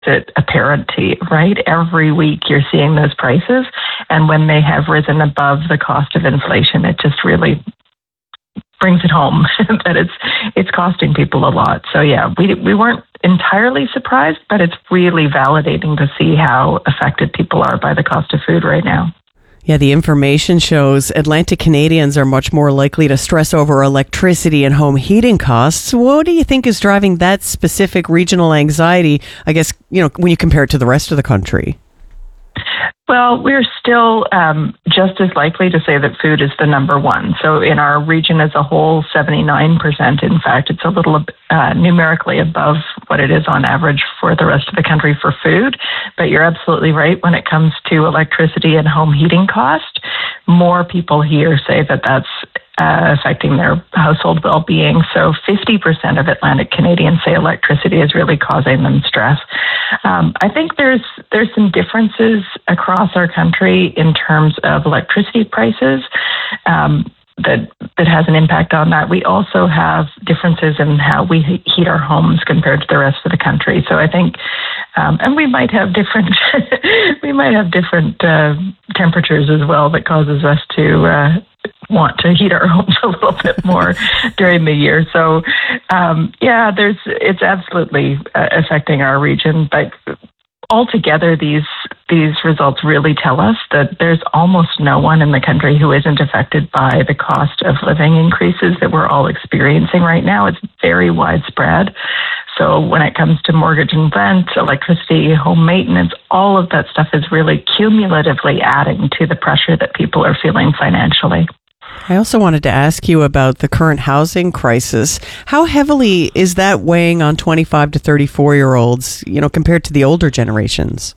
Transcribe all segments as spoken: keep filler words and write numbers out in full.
it apparent to you, right? Every week you're seeing those prices. And when they have risen above the cost of inflation, it just really brings it home that it's it's costing people a lot. So yeah, we we weren't entirely surprised, but it's really validating to see how affected people are by the cost of food right now. Yeah, the information shows Atlantic Canadians are much more likely to stress over electricity and home heating costs. What do you think is driving that specific regional anxiety, I guess, you know, when you compare it to the rest of the country? Well, we're still um, just as likely to say that food is the number one. So in our region as a whole, seventy-nine percent. In fact, it's a little uh, numerically above what it is on average for the rest of the country for food. But you're absolutely right. When it comes to electricity and home heating cost, more people here say that that's Uh, affecting their household well-being. So fifty percent of Atlantic Canadians say electricity is really causing them stress. Um, I think there's there's some differences across our country in terms of electricity prices um, that that has an impact on that. We also have differences in how we heat our homes compared to the rest of the country. So I think, um, and we might have different we might have different uh, temperatures as well that causes us to Uh, want to heat our homes a little bit more during the year. So, um, yeah, there's it's absolutely uh, affecting our region. But altogether, these these results really tell us that there's almost no one in the country who isn't affected by the cost of living increases that we're all experiencing right now. It's very widespread. So when it comes to mortgage and rent, electricity, home maintenance, all of that stuff is really cumulatively adding to the pressure that people are feeling financially. I also wanted to ask you about the current housing crisis. How heavily is that weighing on twenty-five to thirty-four year olds, you know, compared to the older generations?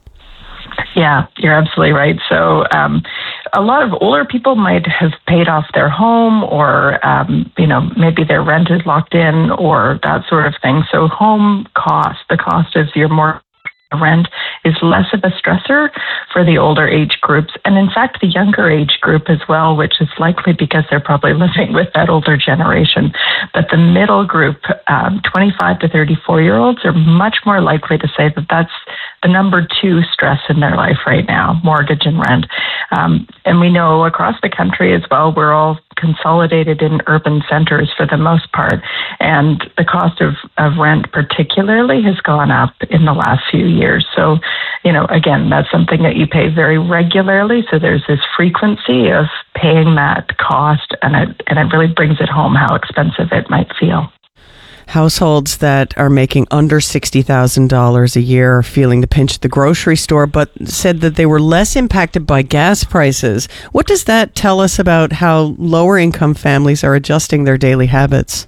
Yeah, you're absolutely right. So um, a lot of older people might have paid off their home, or, um, you know, maybe their rent is locked in, or that sort of thing. So home cost, the cost of your mortgage, rent, is less of a stressor for the older age groups, and in fact the younger age group as well, which is likely because they're probably living with that older generation. But the middle group, um, twenty-five to thirty-four year olds, are much more likely to say that that's the number two stress in their life right now, mortgage and rent. Um, and we know across the country as well, we're all consolidated in urban centers for the most part, and the cost of, of rent particularly has gone up in the last few years. So, you know, again, that's something that you pay very regularly. So there's this frequency of paying that cost, and it, and it really brings it home how expensive it might feel. Households that are making under sixty thousand dollars a year are feeling the pinch at the grocery store, but said that they were less impacted by gas prices. What does that tell us about how lower income families are adjusting their daily habits?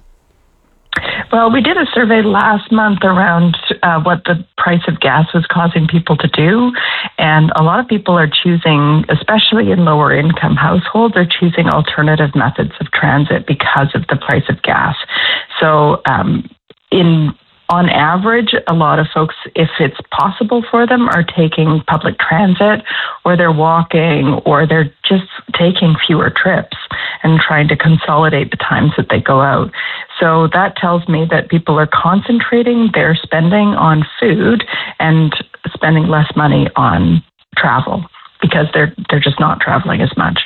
Well, we did a survey last month around uh, what the price of gas was causing people to do. And a lot of people are choosing, especially in lower income households, are choosing alternative methods of transit because of the price of gas. So um, in on average, a lot of folks, if it's possible for them, are taking public transit, or they're walking, or they're just taking fewer trips and trying to consolidate the times that they go out. So that tells me that people are concentrating their spending on food and spending less money on travel because they're they're just not traveling as much.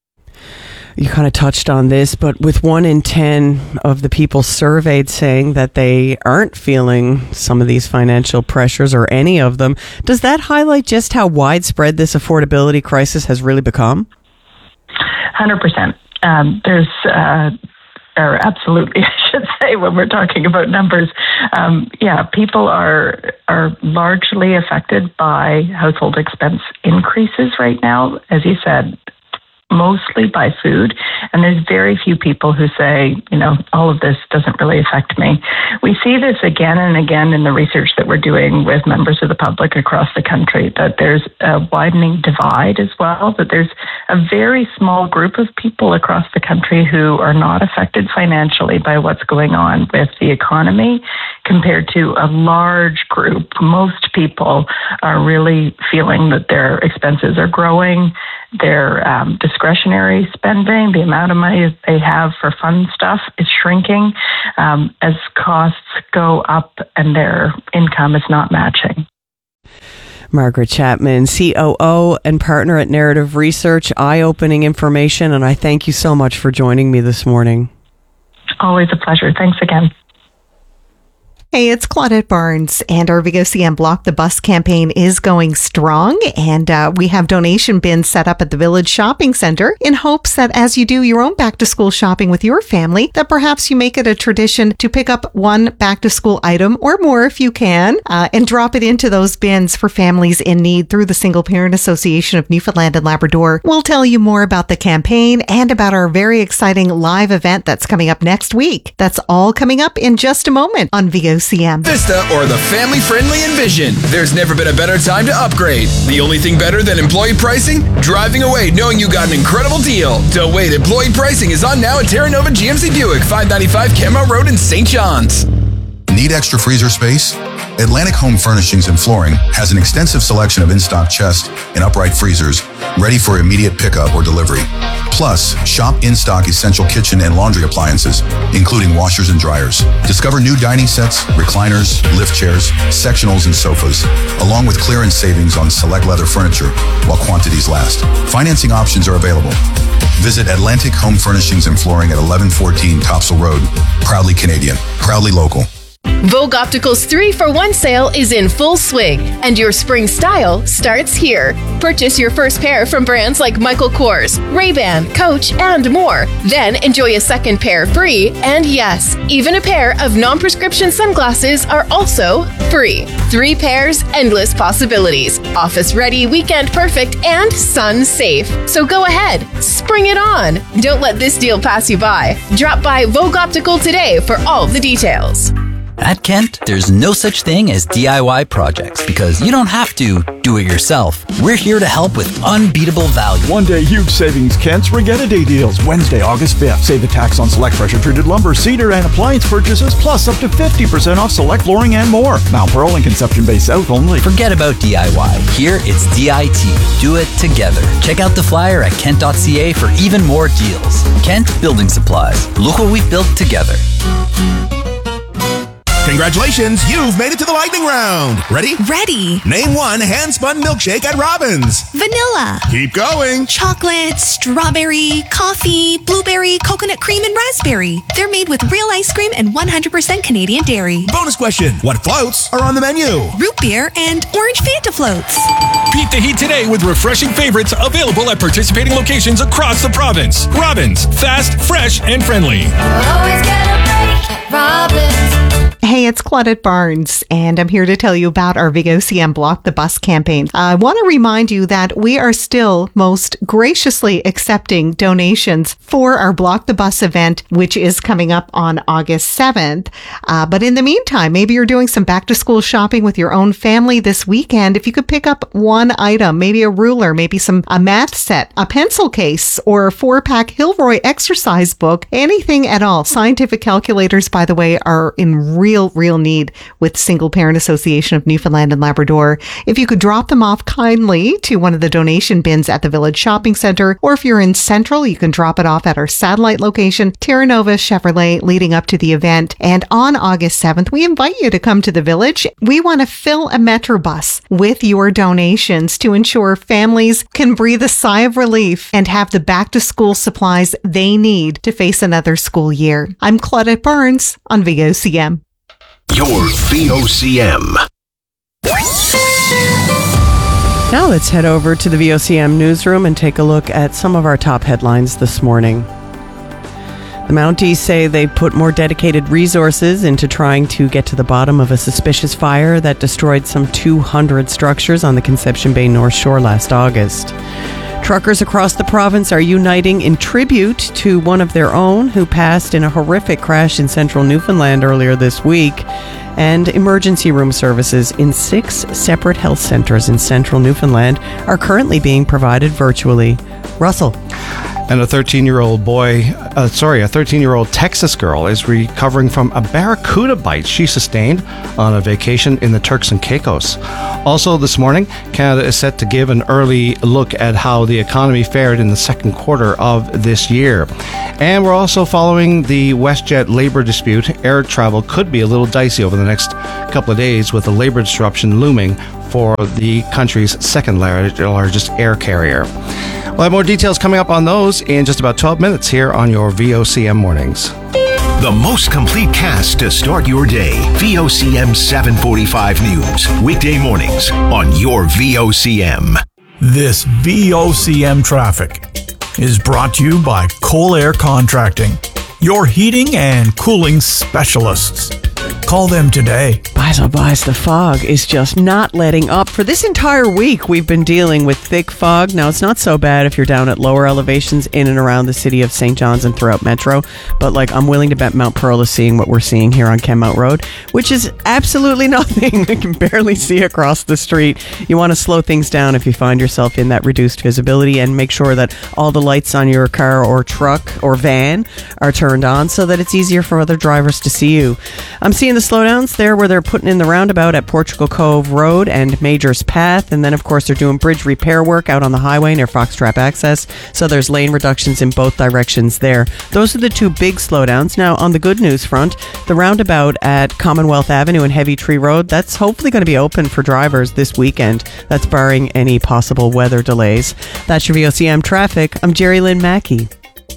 You kind of touched on this, but with one in ten of the people surveyed saying that they aren't feeling some of these financial pressures, or any of them, does that highlight just how widespread this affordability crisis has really become? one hundred percent. Um, there's, uh, or absolutely, I should say, when we're talking about numbers, um, yeah, people are are largely affected by household expense increases right now, as you said, mostly by food. And there's very few people who say, you know, all of this doesn't really affect me. We see this again and again in the research that we're doing with members of the public across the country, that there's a widening divide as well, that there's a very small group of people across the country who are not affected financially by what's going on with the economy, compared to a large group. Most people are really feeling that their expenses are growing, their um, discretionary spending, the amount of money that they have for fun stuff, is shrinking um, as costs go up and their income is not matching. Margaret Chapman, C O O and partner at Narrative Research, eye-opening information, and I thank you so much for joining me this morning. Always a pleasure. Thanks again. Hey, it's Claudette Barnes, and our V O C M Block the Bus campaign is going strong, and uh, we have donation bins set up at the Village Shopping Centre in hopes that as you do your own back-to-school shopping with your family, that perhaps you make it a tradition to pick up one back-to-school item or more if you can, uh, and drop it into those bins for families in need through the Single Parent Association of Newfoundland and Labrador. We'll tell you more about the campaign and about our very exciting live event that's coming up next week. That's all coming up in just a moment on V O C M. Vista or the family-friendly Envision. There's never been a better time to upgrade. The only thing better than employee pricing? Driving away knowing you got an incredible deal. Don't wait. Employee pricing is on now at Terra Nova G M C Buick, five ninety-five Kenmore Road in Saint John's. Need extra freezer space? Atlantic Home Furnishings and Flooring has an extensive selection of in-stock chest and upright freezers ready for immediate pickup or delivery. Plus, shop in-stock essential kitchen and laundry appliances, including washers and dryers. Discover new dining sets, recliners, lift chairs, sectionals, and sofas, along with clearance savings on select leather furniture while quantities last. Financing options are available. Visit Atlantic Home Furnishings and Flooring at eleven fourteen Topsail Road. Proudly Canadian, proudly local. Vogue Optical's three for one sale is in full swing, and your spring style starts here. Purchase your first pair from brands like Michael Kors, Ray-Ban, Coach, and more. Then enjoy a second pair free, and yes, even a pair of non-prescription sunglasses are also free. Three pairs, endless possibilities. Office-ready, weekend-perfect, and sun-safe. So go ahead, spring it on. Don't let this deal pass you by. Drop by Vogue Optical today for all the details. At Kent, there's no such thing as D I Y projects because you don't have to do it yourself. We're here to help with unbeatable value. One day huge savings, Kent's Regatta Day deals, Wednesday, August fifth. Save the tax on select pressure-treated lumber, cedar, and appliance purchases, plus up to fifty percent off select flooring and more. Mount Pearl and Conception Bay South only. Forget about D I Y. Here, it's D I T. Do it together. Check out the flyer at kent dot c a for even more deals. Kent Building Supplies. Look what we've built together. Congratulations, you've made it to the lightning round. Ready? Ready. Name one hand-spun milkshake at Robbins. Vanilla. Keep going. Chocolate, strawberry, coffee, blueberry, coconut cream, and raspberry. They're made with real ice cream and one hundred percent Canadian dairy. Bonus question. What floats are on the menu? Root beer and orange Fanta floats. Beat the heat today with refreshing favorites available at participating locations across the province. Robbins. Fast, fresh, and friendly. Always get a break at Robbins. Hey, it's Claudette Barnes, and I'm here to tell you about our V O C M Block the Bus campaign. I want to remind you that we are still most graciously accepting donations for our Block the Bus event, which is coming up on August seventh. Uh, but in the meantime, maybe you're doing some back-to-school shopping with your own family this weekend. If you could pick up one item, maybe a ruler, maybe some a math set, a pencil case, or a four-pack Hilroy exercise book, anything at all. Scientific calculators, by the way, are in real Real, real need with Single Parent Association of Newfoundland and Labrador. If you could drop them off kindly to one of the donation bins at the Village Shopping Centre, or if you're in Central, you can drop it off at our satellite location, Terra Nova Chevrolet, leading up to the event. And on August seventh, we invite you to come to the Village. We want to fill a Metrobus with your donations to ensure families can breathe a sigh of relief and have the back-to-school supplies they need to face another school year. I'm Claudette Barnes on V O C M. Your V O C M. Now let's head over to the V O C M newsroom and take a look at some of our top headlines this morning. The Mounties say they put more dedicated resources into trying to get to the bottom of a suspicious fire that destroyed some two hundred structures on the Conception Bay North Shore last August. Truckers across the province are uniting in tribute to one of their own who passed in a horrific crash in central Newfoundland earlier this week. And emergency room services in six separate health centres in central Newfoundland are currently being provided virtually. Russell. And a thirteen-year-old boy, uh, sorry, a thirteen-year-old Texas girl is recovering from a barracuda bite she sustained on a vacation in the Turks and Caicos. Also this morning, Canada is set to give an early look at how the economy fared in the second quarter of this year. And we're also following the WestJet labor dispute. Air travel could be a little dicey over the next couple of days with a labor disruption looming for the country's second largest air carrier. We'll have more details coming up on those in just about twelve minutes here on your V O C M Mornings. The most complete cast to start your day. V O C M seven forty-five News. Weekday mornings on your V O C M. This V O C M traffic is brought to you by Cole-Air Contracting, your heating and cooling specialists. Call them today. Buys oh buys, the fog is just not letting up. For this entire week, we've been dealing with thick fog. Now, it's not so bad if you're down at lower elevations in and around the city of Saint John's and throughout Metro. But, like, I'm willing to bet Mount Pearl is seeing what we're seeing here on Kenmount Road, which is absolutely nothing. I can barely see across the street. You want to slow things down if you find yourself in that reduced visibility, and make sure that all the lights on your car or truck or van are turned on so that it's easier for other drivers to see you. I'm seeing the slowdowns there where they're putting in the roundabout at Portugal Cove Road and Major's Path, and then of course they're doing bridge repair work out on the highway near Foxtrap Access, so there's lane reductions in both directions there. Those are the two big slowdowns. Now, on the good news front, the roundabout at Commonwealth Avenue and Heavy Tree Road, that's hopefully going to be open for drivers this weekend. That's barring any possible weather delays. That's your V O C M traffic. I'm Jerry Lynn Mackey.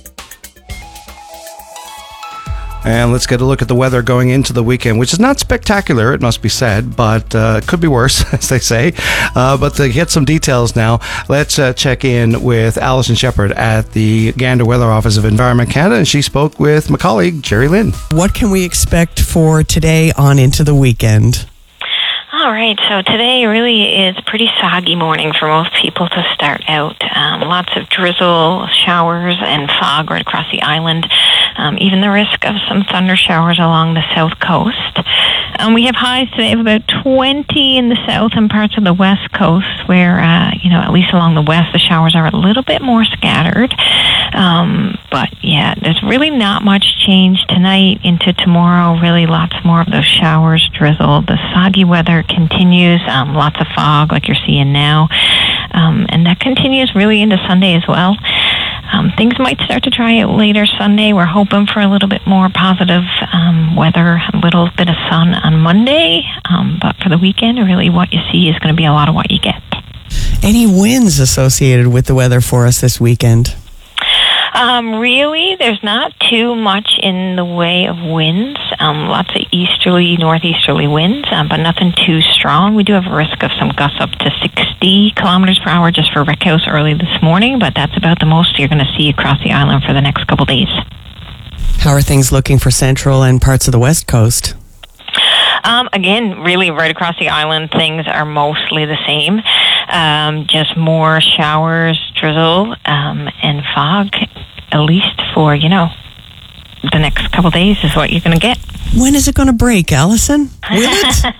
And let's get a look at the weather going into the weekend, which is not spectacular, it must be said, but uh, could be worse, as they say. Uh, but to get some details now, let's uh, check in with Alison Shepard at the Gander Weather Office of Environment Canada, and she spoke with my colleague, Jerry Lynn. What can we expect for today on into the weekend? All right, so today really is a pretty soggy morning for most people to start out. Um, lots of drizzle, showers, and fog right across the island. Um, even the risk of some thunder showers along the south coast. Um, we have highs today of about twenty in the south and parts of the west coast, where, uh, you know, at least along the west, the showers are a little bit more scattered. Um, but, yeah, there's really not much change tonight into tomorrow. Really lots more of those showers, drizzle. The soggy weather continues. Um, lots of fog like you're seeing now. Um, and that continues really into Sunday as well. Um, things might start to dry out later Sunday. We're hoping for a little bit more positive um, weather, a little bit of sun on Monday. Um, but for the weekend, really what you see is going to be a lot of what you get. Any winds associated with the weather for us this weekend? Um, really, there's not too much in the way of winds. Um, lots of easterly, northeasterly winds, um, but nothing too strong. We do have a risk of some gusts up to sixty kilometers per hour just for Rickhouse early this morning, but that's about the most you're going to see across the island for the next couple days. How are things looking for central and parts of the west coast? Um, again, really right across the island, things are mostly the same. Um, just more showers, drizzle, um, and fog, at least for, you know, the next couple days is what you're going to get. When is it going to break, Alison? Will it?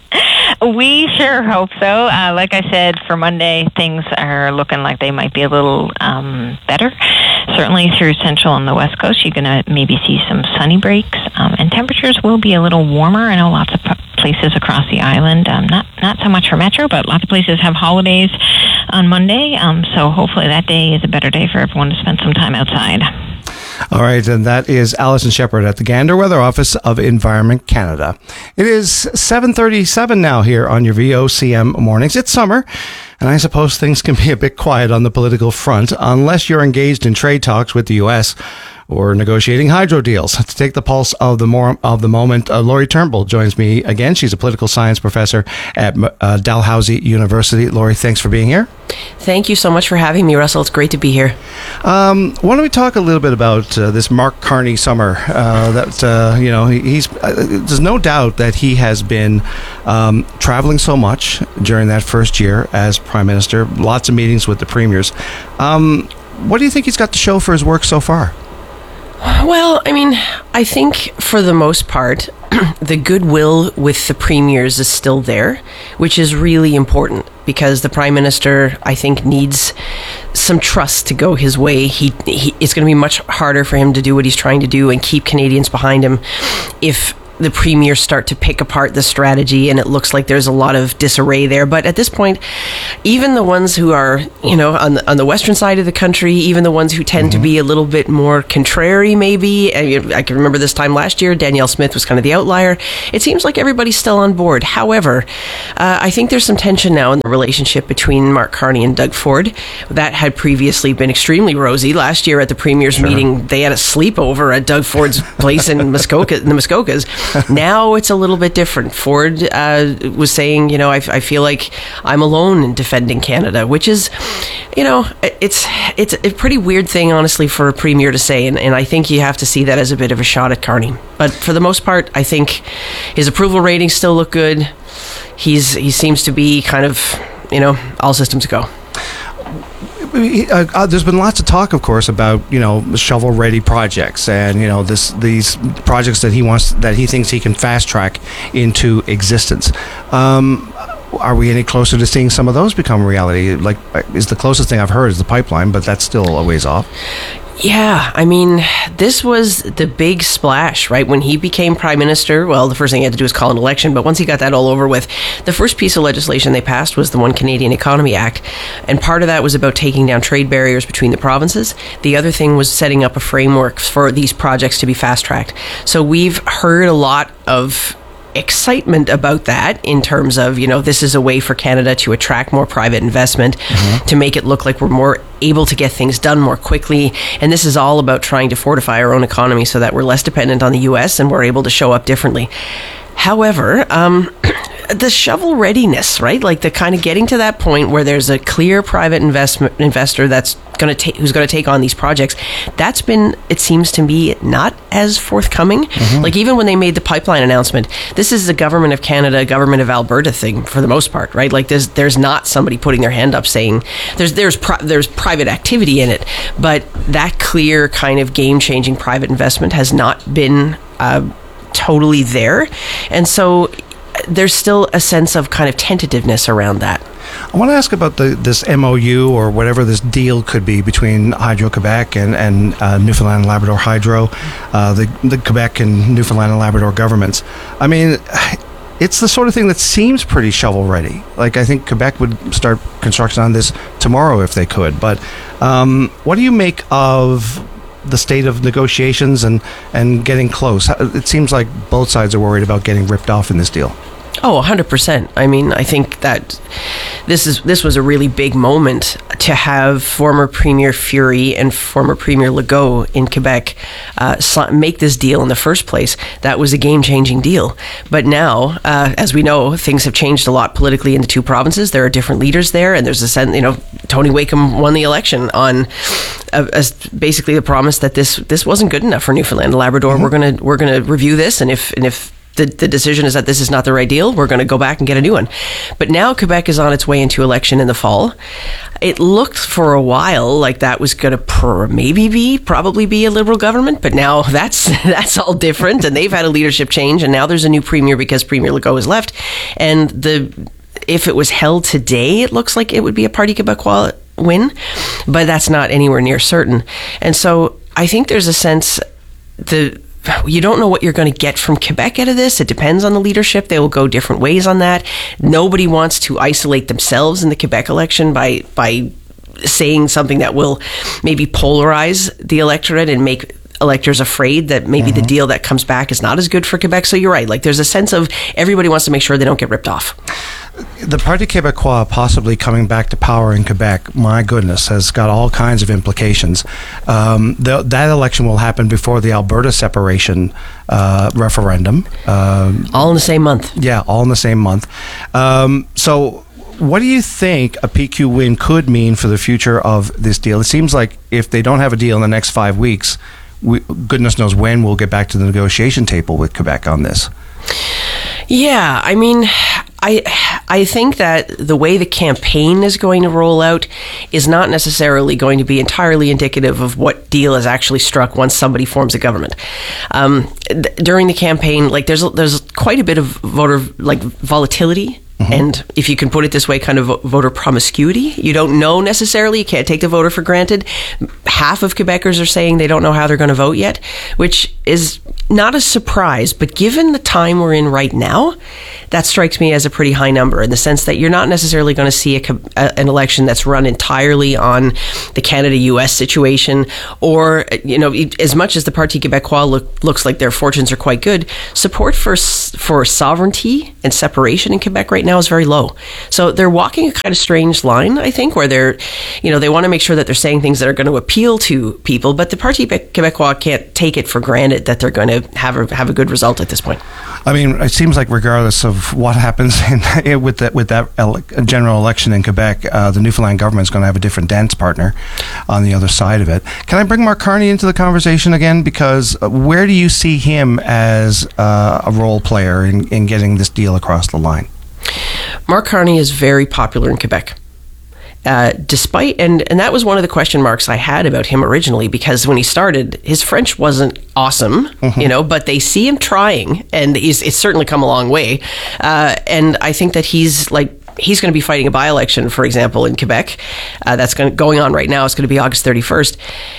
We sure hope so. Uh, like I said, for Monday, things are looking like they might be a little um, better. Certainly through central and the west coast, you're going to maybe see some sunny breaks, um, and temperatures will be a little warmer. I know lots of places across the island, um, not not so much for Metro, but lots of places have holidays on Monday, um, so hopefully that day is a better day for everyone to spend some time outside. All right, and that is Alison Shepard at the Gander Weather Office of Environment Canada. It is seven thirty-seven now here on your V O C M mornings. It's summer, and I suppose things can be a bit quiet on the political front unless you're engaged in trade talks with the U S or negotiating hydro deals. To take the pulse of the more of the moment, uh, Lori Turnbull joins me again. She's a political science professor at uh, Dalhousie University. Lori, thanks for being here. Thank you so much for having me, Russell. It's great to be here. Um, why don't we talk a little bit about uh, this Mark Carney summer? Uh, that uh, you know, he, he's uh, there's no doubt that he has been um, traveling so much during that first year as Prime Minister. Lots of meetings with the premiers. Um, what do you think he's got to show for his work so far? Well, I mean, I think for the most part, the goodwill with the premiers is still there, which is really important because the Prime Minister, I think, needs some trust to go his way. He, he it's going to be much harder for him to do what he's trying to do and keep Canadians behind him if the premiers start to pick apart the strategy, and it looks like there's a lot of disarray there. But at this point, even the ones who are, you know, on the, on the western side of the country, even the ones who tend mm-hmm. to be a little bit more contrary, maybe. I, I can remember this time last year, Danielle Smith was kind of the outlier. It seems like everybody's still on board. However, uh, I think there's some tension now in the relationship between Mark Carney and Doug Ford. That had previously been extremely rosy. Last year at the premiers sure. meeting, they had a sleepover at Doug Ford's place in Muskoka, in the Muskokas. Now it's a little bit different. Ford uh, was saying, you know, I, I feel like I'm alone in defending Canada, which is, you know, it's it's a pretty weird thing, honestly, for a premier to say. And, and I think you have to see that as a bit of a shot at Carney. But for the most part, I think his approval ratings still look good. He's he seems to be kind of, you know, all systems go. Uh, uh, there's been lots of talk, of course, about, you know, shovel-ready projects, and you know this these projects that he wants that he thinks he can fast track into existence. Um, are we any closer to seeing some of those become reality? Like, is the closest thing I've heard is the pipeline, but that's still a ways off. Yeah, I mean, this was the big splash, right? When he became prime minister, well, the first thing he had to do was call an election, but once he got that all over with, the first piece of legislation they passed was the One Canadian Economy Act, and part of that was about taking down trade barriers between the provinces. The other thing was setting up a framework for these projects to be fast-tracked. So we've heard a lot of excitement about that in terms of, you know, this is a way for Canada to attract more private investment, mm-hmm. to make it look like we're more able to get things done more quickly. And this is all about trying to fortify our own economy so that we're less dependent on the U S and we're able to show up differently. However, um, the shovel readiness, right? Like the kind of getting to that point where there's a clear private investment investor that's going to take, who's going to take on these projects. That's been, it seems to me, not as forthcoming. Mm-hmm. Like even when they made the pipeline announcement, this is the government of Canada, government of Alberta thing for the most part, right? Like there's there's not somebody putting their hand up saying there's there's pri- there's private activity in it, but that clear kind of game changing private investment has not been Uh, totally there, and so there's still a sense of kind of tentativeness around that. I want to ask about the, this M O U or whatever this deal could be between Hydro-Quebec and, and uh, Newfoundland and Labrador Hydro, uh, the, the Quebec and Newfoundland and Labrador governments. I mean, it's the sort of thing that seems pretty shovel-ready. Like, I think Quebec would start construction on this tomorrow if they could. But um, what do you make of the state of negotiations and, and getting close? It seems like both sides are worried about getting ripped off in this deal. Oh, one hundred percent. I mean, I think that this is this was a really big moment to have former Premier Fury and former Premier Legault in Quebec uh, make this deal in the first place. That was a game-changing deal. But now, uh, as we know, things have changed a lot politically in the two provinces. There are different leaders there, and there's a sense, you know, Tony Wakeham won the election on uh, as basically the promise that this this wasn't good enough for Newfoundland and Labrador. Mm-hmm. We're gonna we're gonna review this, and if and if The, the decision is that this is not the right deal, we're going to go back and get a new one. But now Quebec is on its way into election in the fall. It looked for a while like that was going to pr- maybe be, probably be a Liberal government, but now that's that's all different, and they've had a leadership change, and now there's a new Premier because Premier Legault has left. And the if it was held today, it looks like it would be a Parti Québécois win, but that's not anywhere near certain. And so I think there's a sense the you don't know what you're going to get from Quebec out of this. It depends on the leadership. They will go different ways on that. Nobody wants to isolate themselves in the Quebec election by by saying something that will maybe polarize the electorate and make electors afraid that maybe mm-hmm. the deal that comes back is not as good for Quebec. So you're right. Like there's a sense of everybody wants to make sure they don't get ripped off. The Parti Québécois possibly coming back to power in Quebec, my goodness, has got all kinds of implications. Um, the, that election will happen before the Alberta separation uh, referendum. Um, all in the same month. Yeah, all in the same month. Um, so what do you think a P Q win could mean for the future of this deal? It seems like if they don't have a deal in the next five weeks, we, goodness knows when we'll get back to the negotiation table with Quebec on this. Yeah, I mean, I I think that the way the campaign is going to roll out is not necessarily going to be entirely indicative of what deal is actually struck once somebody forms a government. Um, th- during the campaign, like there's there's quite a bit of voter like volatility Mm-hmm. And if you can put it this way, kind of voter promiscuity. You don't know necessarily. You can't take the voter for granted. Half of Quebecers are saying they don't know how they're going to vote yet, which is not a surprise. But given the time we're in right now, that strikes me as a pretty high number in the sense that you're not necessarily going to see a, a, an election that's run entirely on the Canada-U S situation, or, you know, as much as the Parti Québécois look, looks like their fortunes are quite good, support for for sovereignty and separation in Quebec right now is very low. So they're walking a kind of strange line, I think, where they're, you know, they want to make sure that they're saying things that are going to appeal to people, but the Parti Québécois can't take it for granted that they're going to have a, have a good result at this point. I mean, it seems like regardless of what happens in, with that with that ele- general election in Quebec, uh, the Newfoundland government is going to have a different dance partner on the other side of it. Can I bring Mark Carney into the conversation again? Because uh, where do you see him as uh, a role player in, in getting this deal across the line? Mark Carney is very popular in Quebec. Uh, despite, and, and that was one of the question marks I had about him originally, because when he started, his French wasn't awesome, mm-hmm. you know, but they see him trying, and he's, it's certainly come a long way. Uh, and I think that he's like, he's going to be fighting a by-election, for example, in Quebec. Uh, that's going, going on right now. It's going to be August thirty-first.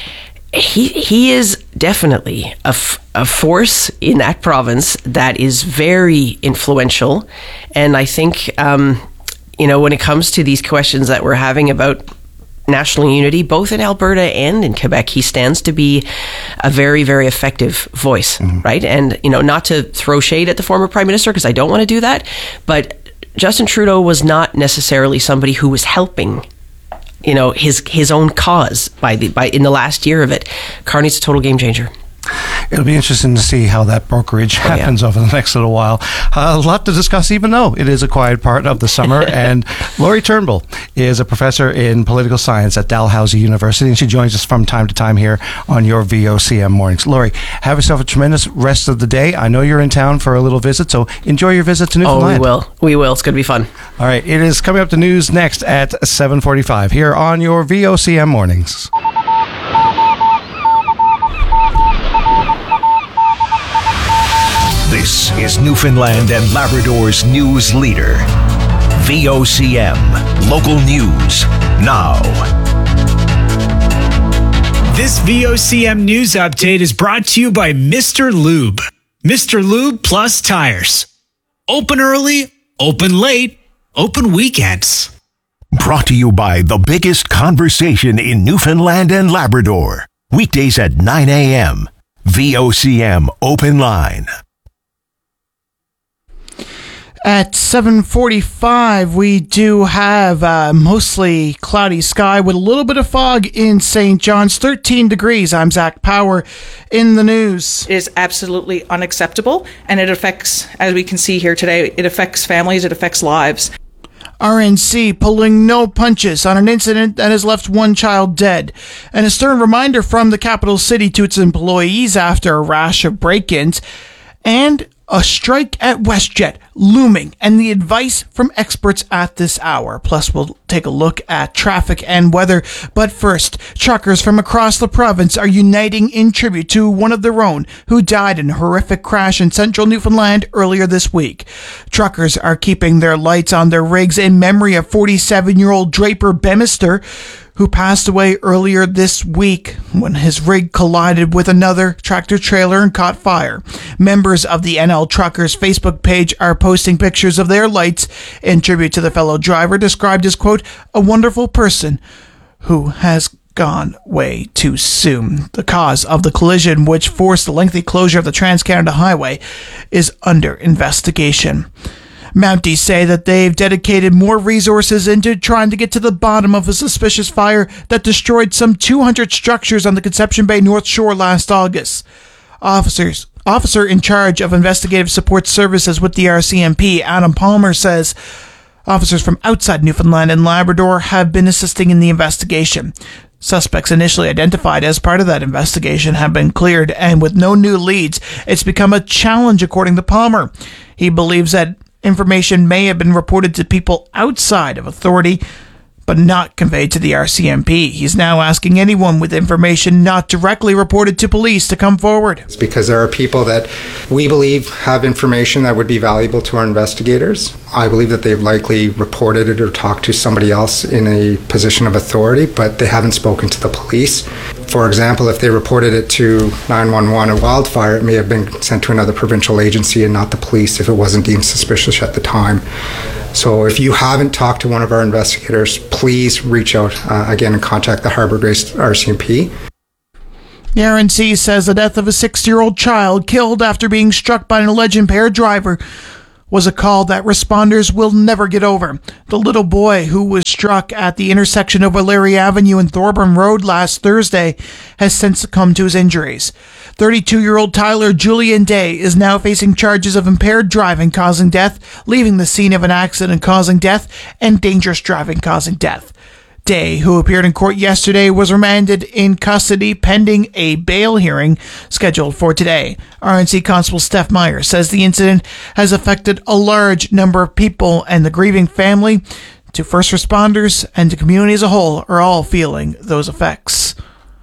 He he is definitely a, f- a force in that province that is very influential. And I think, um, you know, when it comes to these questions that we're having about national unity, both in Alberta and in Quebec, he stands to be a very, very effective voice, mm-hmm. right? And, you know, not to throw shade at the former Prime Minister, because I don't want to do that, but Justin Trudeau was not necessarily somebody who was helping, you know, his his own cause by the by in the last year of it. Carney's a total game changer. It'll be interesting to see how that brokerage happens oh, yeah. over the next little while. Uh, a lot to discuss, even though it is a quiet part of the summer. And Laurie Turnbull is a professor in political science at Dalhousie University, and she joins us from time to time here on your V O C M mornings. Laurie, have yourself a tremendous rest of the day. I know you're in town for a little visit, so enjoy your visit to Newfoundland. Oh, we will. We will. It's going to be fun. All right. It is coming up to news next at seven forty-five here on your V O C M mornings. This is Newfoundland and Labrador's news leader. V O C M. Local news now. This V O C M news update is brought to you by Mister Lube. Mister Lube Plus Tires. Open early, open late, open weekends. Brought to you by the biggest conversation in Newfoundland and Labrador. Weekdays at nine a.m. V O C M Open Line. At seven forty-five, we do have uh, mostly cloudy sky with a little bit of fog in Saint John's, thirteen degrees. I'm Zach Power in the news. It is absolutely unacceptable, and it affects, as we can see here today, it affects families, it affects lives. R N C pulling no punches on an incident that has left one child dead. And a stern reminder from the capital city to its employees after a rash of break-ins. And a strike at WestJet looming, and the advice from experts at this hour. Plus, we'll take a look at traffic and weather. But first, truckers from across the province are uniting in tribute to one of their own who died in a horrific crash in central Newfoundland earlier this week. Truckers are keeping their lights on their rigs in memory of forty-seven-year-old Draper Bemister, who passed away earlier this week when his rig collided with another tractor-trailer and caught fire. Members of the N L Truckers Facebook page are posting pictures of their lights in tribute to the fellow driver, described as, quote, a wonderful person who has gone way too soon. The cause of the collision, which forced the lengthy closure of the Trans-Canada Highway, is under investigation. Mounties say that they've dedicated more resources into trying to get to the bottom of a suspicious fire that destroyed some two hundred structures on the Conception Bay North Shore last August. Officers, officer in charge of investigative support services with the R C M P, Adam Palmer, says officers from outside Newfoundland and Labrador have been assisting in the investigation. Suspects initially identified as part of that investigation have been cleared, and with no new leads, it's become a challenge, according to Palmer. He believes that information may have been reported to people outside of authority, but not conveyed to the R C M P. He's now asking anyone with information not directly reported to police to come forward. It's because there are people that we believe have information that would be valuable to our investigators. I believe that they've likely reported it or talked to somebody else in a position of authority, but they haven't spoken to the police. For example, if they reported it to nine one one, a wildfire, it may have been sent to another provincial agency and not the police if it wasn't deemed suspicious at the time. So if you haven't talked to one of our investigators, please reach out uh, again and contact the Harbour Grace R C M P. The R N C says the death of a six-year-old child killed after being struck by an alleged impaired driver was a call that responders will never get over. The little boy who was struck at the intersection of O'Leary Avenue and Thorburn Road last Thursday has since succumbed to his injuries. thirty-two-year-old Tyler Julian Day is now facing charges of impaired driving causing death, leaving the scene of an accident causing death, and dangerous driving causing death. Day, who appeared in court yesterday, was remanded in custody pending a bail hearing scheduled for today. R N C Constable Steph Meyer says the incident has affected a large number of people, and the grieving family, to first responders, and to community as a whole are all feeling those effects.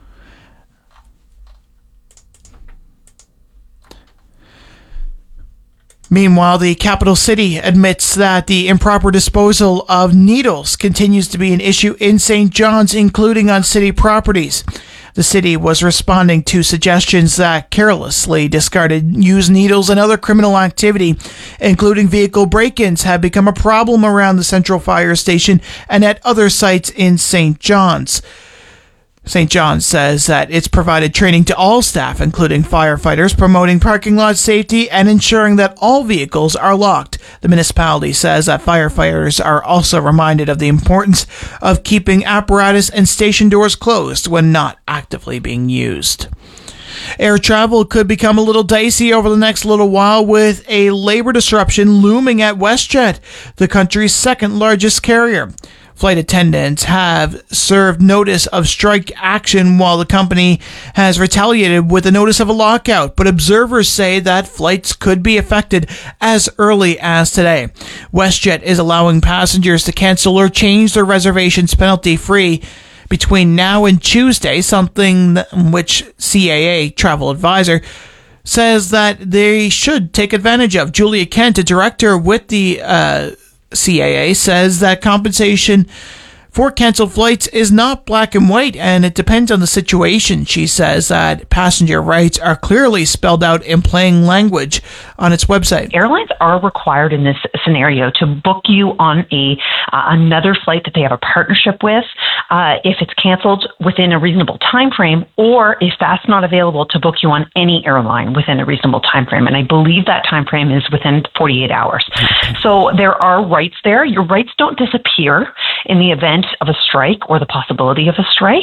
Meanwhile, the capital city admits that the improper disposal of needles continues to be an issue in Saint John's, including on city properties. The city was responding to suggestions that carelessly discarded used needles and other criminal activity, including vehicle break-ins, have become a problem around the Central Fire Station and at other sites in Saint John's. Saint John's says that it's provided training to all staff, including firefighters, promoting parking lot safety and ensuring that all vehicles are locked. The municipality says that firefighters are also reminded of the importance of keeping apparatus and station doors closed when not actively being used. Air travel could become a little dicey over the next little while, with a labor disruption looming at WestJet, the country's second largest carrier. Flight attendants have served notice of strike action while the company has retaliated with a notice of a lockout, but observers say that flights could be affected as early as today. WestJet is allowing passengers to cancel or change their reservations penalty-free between now and Tuesday, something which C A A Travel Advisor says that they should take advantage of. Julia Kent, a director with the uh, C A A, says that compensation for canceled flights is not black and white, and it depends on the situation. She says that passenger rights are clearly spelled out in plain language on its website. Airlines are required in this scenario to book you on a uh, another flight that they have a partnership with, uh, if it's canceled within a reasonable time frame, or if that's not available, to book you on any airline within a reasonable time frame. And I believe that time frame is within forty-eight hours. So there are rights there. Your rights don't disappear in the event of a strike or the possibility of a strike.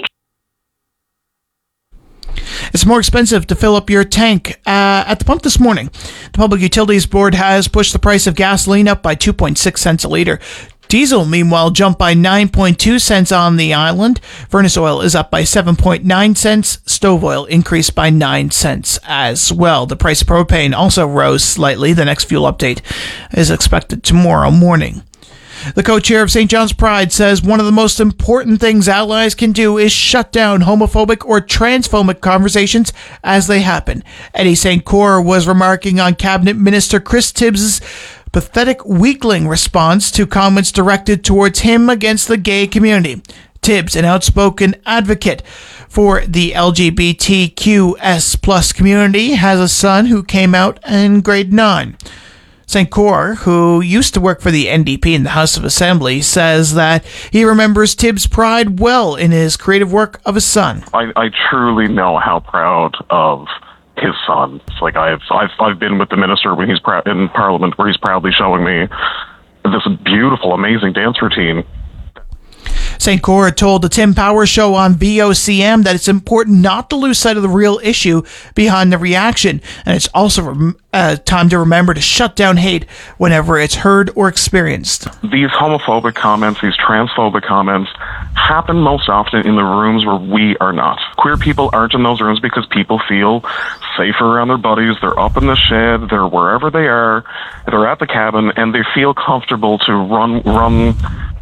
It's more expensive to fill up your tank uh, at the pump this morning. The Public Utilities Board has pushed the price of gasoline up by two point six cents a litre. Diesel, meanwhile, jumped by nine point two cents on the island. Furnace oil is up by seven point nine cents. Stove oil increased by nine cents as well. The price of propane also rose slightly. The next fuel update is expected tomorrow morning. The co-chair of Saint John's Pride says one of the most important things allies can do is shut down homophobic or transphobic conversations as they happen. Eddie Saint Cyr was remarking on Cabinet Minister Chris Tibbs' pathetic weakling response to comments directed towards him against the gay community. Tibbs, an outspoken advocate for the L G B T Q S plus community, has a son who came out in grade nine. Saint Cyr, who used to work for the N D P in the House of Assembly, says that he remembers Tibbs' pride well in his creative work of his son. I, I truly know how proud of his son. It's like I've I've I've been with the minister when he's prou- in Parliament, where he's proudly showing me this beautiful, amazing dance routine. Saint Cyr told the Tim Power Show on V O C M that it's important not to lose sight of the real issue behind the reaction, and it's also rem- uh, time to remember to shut down hate whenever it's heard or experienced. These homophobic comments, these transphobic comments, happen most often in the rooms where we are not. Queer people aren't in those rooms because people feel safer around their buddies. They're up in the shed, they're wherever they are, they're at the cabin, and they feel comfortable to run run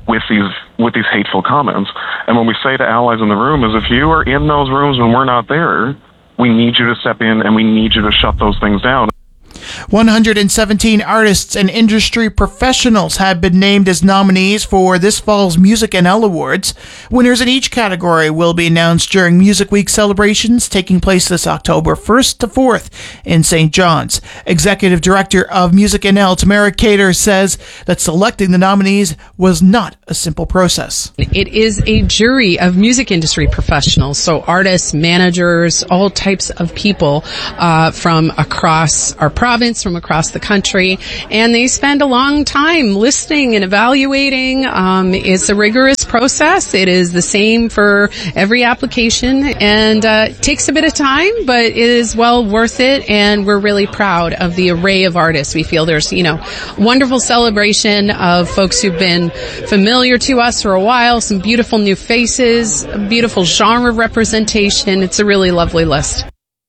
with these with these hateful comments. And when we say to allies in the room is, if you are in those rooms when we're not there, we need you to step in and we need you to shut those things down. one hundred seventeen artists and industry professionals have been named as nominees for this fall's Music N L Awards. Winners in each category will be announced during Music Week celebrations taking place this October first to fourth in Saint John's. Executive Director of Music N L, Tamara Cater, says that selecting the nominees was not a simple process. It is a jury of music industry professionals, so artists, managers, all types of people uh, from across our province, from across the country, and they spend a long time listening and evaluating. Um, it's a rigorous process. It is the same for every application, and uh, it takes a bit of time, but it is well worth it, and we're really proud of the array of artists. We feel there's, you know, wonderful celebration of folks who've been familiar to us for a while, some beautiful new faces, beautiful genre representation. It's a really lovely list.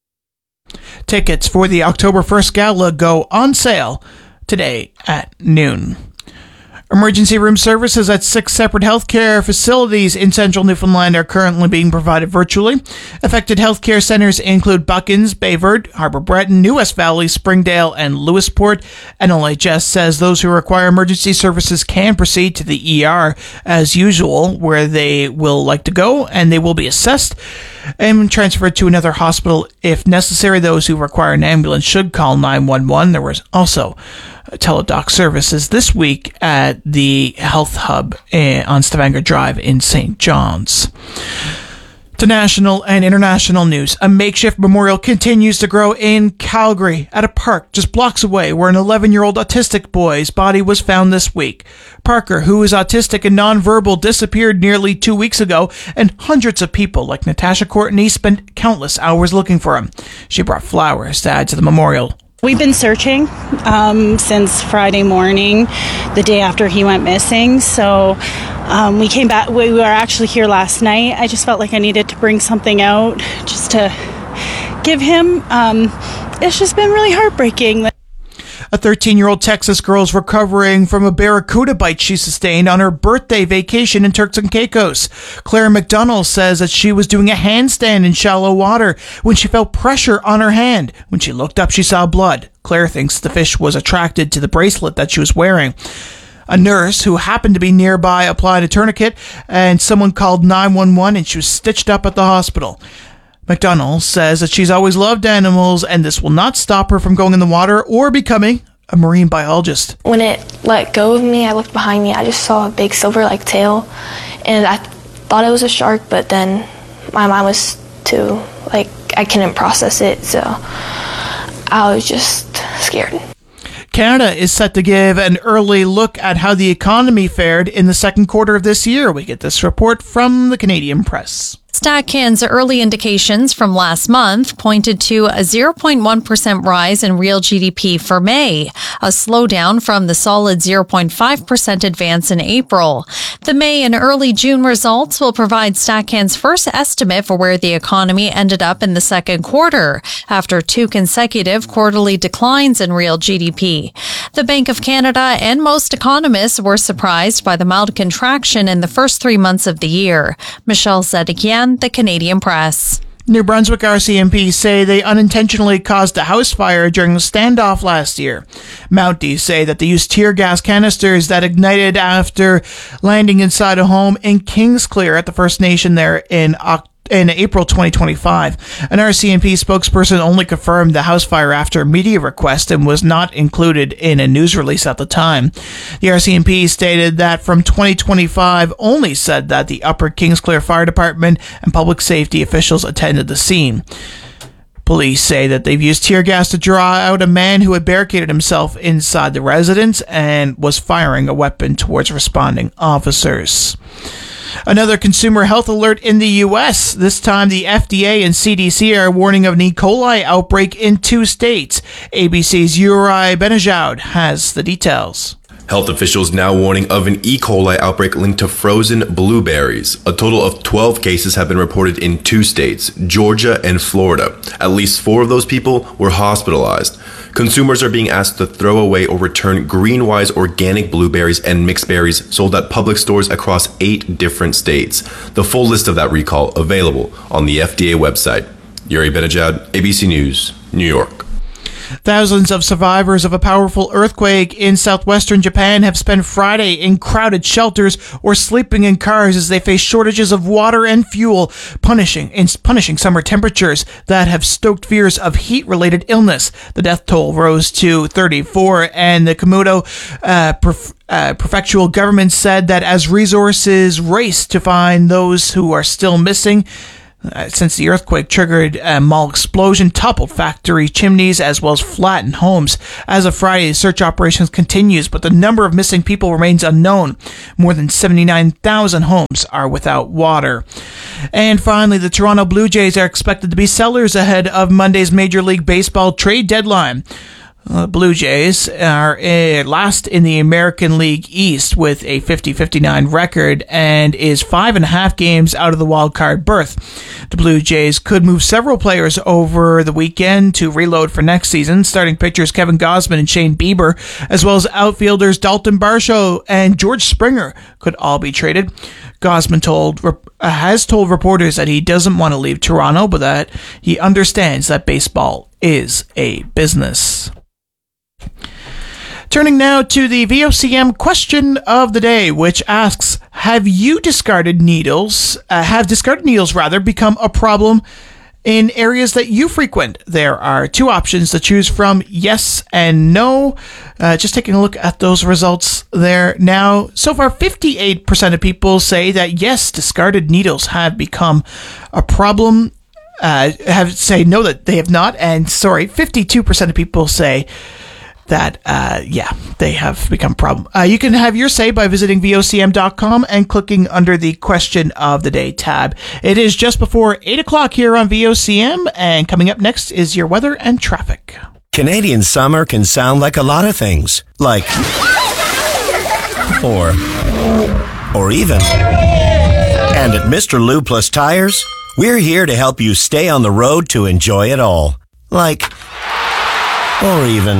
Tickets for the October first gala go on sale today at noon. Emergency room services at six separate healthcare facilities in central Newfoundland are currently being provided virtually. Affected healthcare centers include Buckins, Bayvard, Harbour Breton, New West Valley, Springdale, and Lewisport. N L H S says those who require emergency services can proceed to the E R as usual, where they will like to go, and they will be assessed and transferred to another hospital if necessary. Those who require an ambulance should call nine one one. There was also teledoc services this week at the Health Hub on Stavanger Drive in Saint John's. To national and international news, a makeshift memorial continues to grow in Calgary at a park just blocks away where an eleven-year-old autistic boy's body was found this week. Parker, who is autistic and nonverbal, disappeared nearly two weeks ago, and hundreds of people like Natasha Courtney spent countless hours looking for him. She brought flowers to add to the memorial. We've been searching um, since Friday morning, the day after he went missing. So um, we came back. We were actually here last night. I just felt like I needed to bring something out just to give him. Um, it's just been really heartbreaking. A thirteen-year-old Texas girl is recovering from a barracuda bite she sustained on her birthday vacation in Turks and Caicos. Claire McDonald says that she was doing a handstand in shallow water when she felt pressure on her hand. When she looked up, she saw blood. Claire thinks the fish was attracted to the bracelet that she was wearing. A nurse who happened to be nearby applied a tourniquet, and someone called nine one one, and she was stitched up at the hospital. McDonald says that she's always loved animals, and this will not stop her from going in the water or becoming a marine biologist. When it let go of me, I looked behind me. I just saw a big silver-like tail, and I thought it was a shark, but then my mind was too, like, I couldn't process it, so I was just scared. Canada is set to give an early look at how the economy fared in the second quarter of this year. We get this report from the Canadian Press. StatCan's early indications from last month pointed to a zero point one percent rise in real G D P for May, a slowdown from the solid zero point five percent advance in April. The May and early June results will provide StatCan's first estimate for where the economy ended up in the second quarter, after two consecutive quarterly declines in real G D P. The Bank of Canada and most economists were surprised by the mild contraction in the first three months of the year. Michelle Zedekian, The Canadian Press. New Brunswick R C M P say they unintentionally caused a house fire during the standoff last year. Mounties say that they used tear gas canisters that ignited after landing inside a home in Kingsclear at the First Nation there in October. In April twenty twenty-five, an R C M P spokesperson only confirmed the house fire after a media request and was not included in a news release at the time. The R C M P stated that from twenty twenty-five only said that the Upper Kingsclear Fire Department and public safety officials attended the scene. Police say that they've used tear gas to draw out a man who had barricaded himself inside the residence and was firing a weapon towards responding officers. Another consumer health alert in the U S. This time, the F D A and C D C are warning of an E. coli outbreak in two states. A B C's Uri Benejoud has the details. Health officials now warning of an E. coli outbreak linked to frozen blueberries. A total of twelve cases have been reported in two states, Georgia and Florida. At least four of those people were hospitalized. Consumers are being asked to throw away or return Greenwise organic blueberries and mixed berries sold at public stores across eight different states. The full list of that recall available on the F D A website. Yuri Benajad, A B C News, New York. Thousands of survivors of a powerful earthquake in southwestern Japan have spent Friday in crowded shelters or sleeping in cars as they face shortages of water and fuel, punishing in punishing summer temperatures that have stoked fears of heat-related illness. The death toll rose to thirty-four, and the Komodo uh, pref- uh, prefectural government said that as resources race to find those who are still missing, Uh, since the earthquake triggered a mall explosion, toppled factory chimneys, as well as flattened homes. As of Friday, search operations continues, but the number of missing people remains unknown. More than seventy-nine thousand homes are without water. And finally, the Toronto Blue Jays are expected to be sellers ahead of Monday's Major League Baseball trade deadline. The uh, Blue Jays are uh, last in the American League East with a fifty fifty-nine record and is five and a half games out of the wild card berth. The Blue Jays could move several players over the weekend to reload for next season. Starting pitchers Kevin Gausman and Shane Bieber, as well as outfielders Dalton Varsho and George Springer, could all be traded. Gausman told uh, has told reporters that he doesn't want to leave Toronto, but that he understands that baseball is a business. Turning now to the V O C M question of the day, which asks, have you discarded needles, uh, have discarded needles rather, become a problem in areas that you frequent? There are two options to choose from, yes and no. Uh, just taking a look at those results there now. So far, fifty-eight percent of people say that yes, discarded needles have become a problem. Uh, have say no, that they have not. And sorry, fifty-two percent of people say that, uh, yeah, they have become a problem. Uh, you can have your say by visiting V O C M dot com and clicking under the Question of the Day tab. It is just before eight o'clock here on V O C M, and coming up next is your weather and traffic. Canadian summer can sound like a lot of things, like, or, or even. And at Mister Lube Plus Tires, we're here to help you stay on the road to enjoy it all. Like, or even.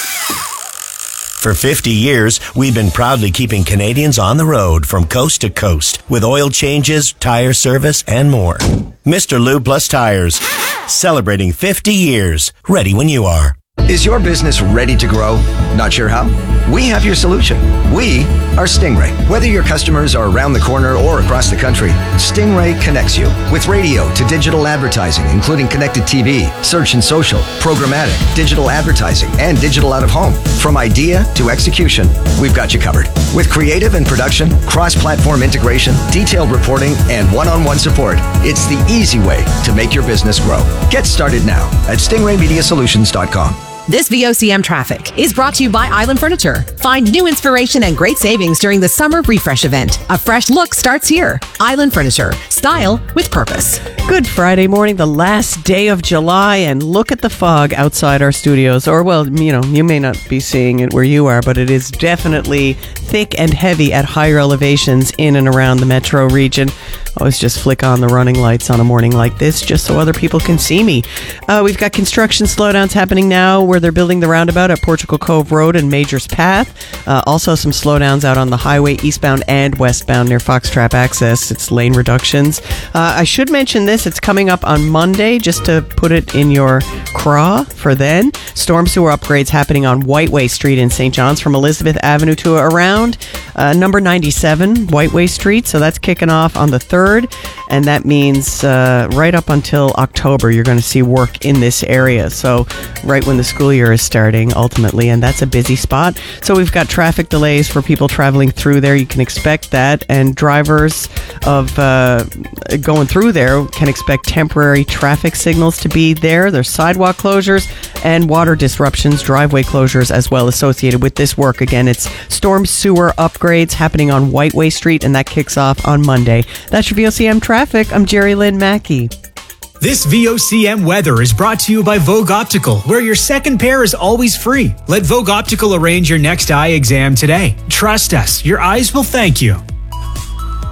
For fifty years, we've been proudly keeping Canadians on the road from coast to coast with oil changes, tire service, and more. Mister Lube Plus Tires, celebrating fifty years. Ready when you are. Is your business ready to grow? Not sure how? We have your solution. We are Stingray. Whether your customers are around the corner or across the country, Stingray connects you with radio to digital advertising, including connected T V, search and social, programmatic, digital advertising, and digital out of home. From idea to execution, we've got you covered. With creative and production, cross-platform integration, detailed reporting, and one-on-one support, it's the easy way to make your business grow. Get started now at stingray media solutions dot com. This V O C M traffic is brought to you by Island Furniture. Find new inspiration and great savings during the Summer Refresh event. A fresh look starts here. Island Furniture. Style with purpose. Good Friday morning, the last day of July, and look at the fog outside our studios. Or, well, you know, you may not be seeing it where you are, but it is definitely thick and heavy at higher elevations in and around the metro region. Always just flick on the running lights on a morning like this just so other people can see me. Uh, we've got construction slowdowns happening now where they're building the roundabout at Portugal Cove Road and Majors Path. Uh, also some slowdowns out on the highway eastbound and westbound near Foxtrap Access. It's lane reductions. Uh, I should mention this. It's coming up on Monday, just to put it in your craw for then. Storm sewer upgrades happening on Whiteway Street in Saint John's from Elizabeth Avenue to around uh, number ninety-seven Whiteway Street. So that's kicking off on the third, and that means uh, right up until October you're going to see work in this area. So right when the school year is starting ultimately, and that's a busy spot. So we've got traffic delays for people traveling through there. You can expect that, and drivers of uh, going through there can expect temporary traffic signals to be there. There's sidewalk closures and water disruptions, driveway closures as well associated with this work. Again, it's storm sewer upgrades happening on Whiteway Street, and that kicks off on Monday. That's your V O C M traffic. I'm Jerry Lynn Mackey. This V O C M weather is brought to you by Vogue Optical, where your second pair is always free. Let Vogue Optical arrange your next eye exam today. Trust us, your eyes will thank you.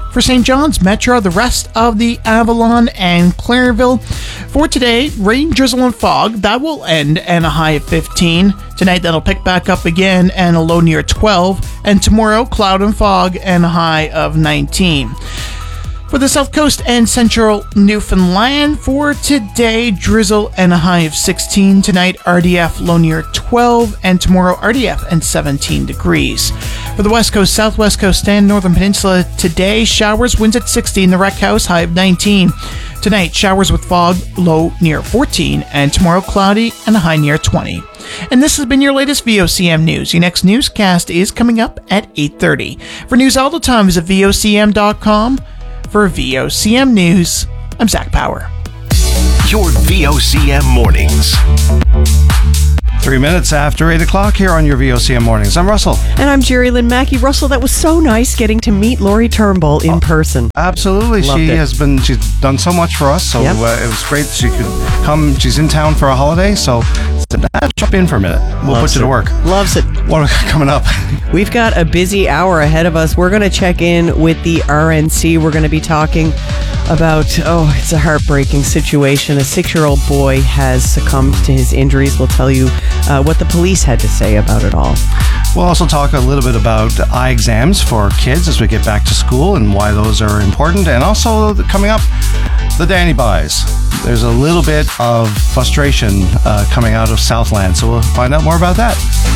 For Saint John's, Metro, the rest of the Avalon and Clairville. For today, rain, drizzle, and fog. That will end and a high of fifteen. Tonight, that'll pick back up again and a low near twelve. And tomorrow, cloud and fog and a high of nineteen. For the South Coast and Central Newfoundland, for today, drizzle and a high of sixteen. Tonight, R D F low near twelve, and tomorrow, R D F and seventeen degrees. For the West Coast, Southwest Coast, and Northern Peninsula, today, showers, winds at sixteen, the Rec House, high of nineteen. Tonight, showers with fog, low near fourteen, and tomorrow, cloudy and a high near twenty. And this has been your latest V O C M News. Your next newscast is coming up at eight thirty. For news all the time, visit V O C M dot com. For V O C M News, I'm Zach Power. Your V O C M Mornings. Three minutes after eight o'clock here on your V O C M Mornings. I'm Russell. And I'm Jerry Lynn Mackey. Russell, that was so nice getting to meet Lori Turnbull in person. Absolutely. Loved she it. has been, she's done so much for us. So Yep. uh, it was great she could come. She's in town for a holiday. So said, ah, jump in for a minute. We'll Loves put you it. to work. Loves it. What are we coming up? We've got a busy hour ahead of us. We're going to check in with the R N C. We're going to be talking about, oh, it's a heartbreaking situation. A six-year-old boy has succumbed to his injuries. We'll tell you uh, what the police had to say about it all. We'll also talk a little bit about eye exams for kids as we get back to school and why those are important. And also coming up, the Danny Buys. There's a little bit of frustration uh, coming out of Southland. So we'll find out more about that.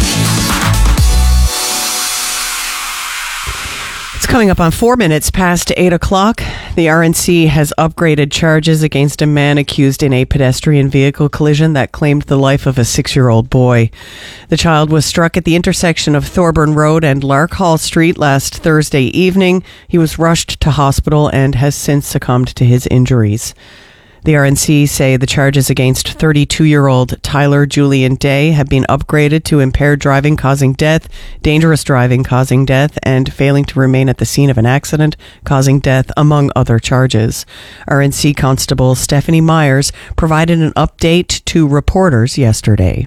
It's coming up on four minutes past eight o'clock. The R N C has upgraded charges against a man accused in a pedestrian vehicle collision that claimed the life of a six-year-old boy. The child was struck at the intersection of Thorburn Road and Larkhall Street last Thursday evening. He was rushed to hospital and has since succumbed to his injuries. The R N C say the charges against thirty-two-year-old Tyler Julian Day have been upgraded to impaired driving causing death, dangerous driving causing death, and failing to remain at the scene of an accident causing death, among other charges. R N C Constable Stephanie Myers provided an update to reporters yesterday.